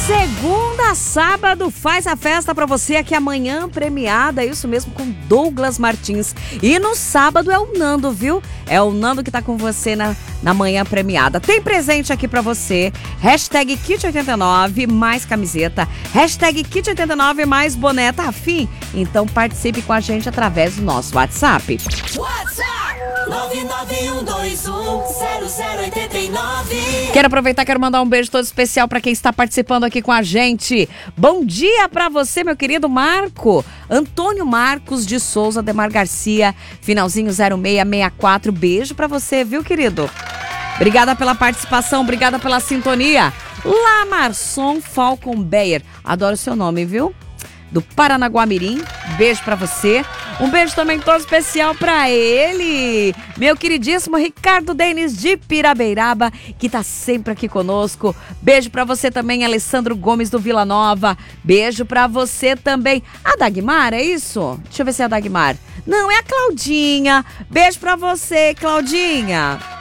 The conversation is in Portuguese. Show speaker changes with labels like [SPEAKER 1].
[SPEAKER 1] Segunda a sábado faz a festa pra você aqui amanhã premiada, isso mesmo, com Douglas Martins. E no sábado é o Nando, viu? É o Nando que tá com você na manhã premiada. Tem presente aqui pra você, hashtag Kit89 mais camiseta, hashtag Kit89 mais boné, tá afim? Então participe com a gente através do nosso WhatsApp.
[SPEAKER 2] WhatsApp 991210089.
[SPEAKER 1] Quero aproveitar, quero mandar um beijo todo especial para quem está participando aqui com a gente. Bom dia para você, meu querido Marco. Antônio Marcos de Souza, Demar Garcia, finalzinho 0664. Beijo para você, viu, querido? Obrigada pela participação, obrigada pela sintonia. Lamarson Falcon Beyer, adoro o seu nome, viu? Do Paranaguamirim, beijo pra você. Um beijo também todo especial pra ele, meu queridíssimo Ricardo Denis de Pirabeiraba, que tá sempre aqui conosco. Beijo pra você também, Alessandro Gomes do Vila Nova. Beijo pra você também. A Dagmar, é isso? Deixa eu ver se é a Dagmar. Não, é a Claudinha. Beijo pra você, Claudinha.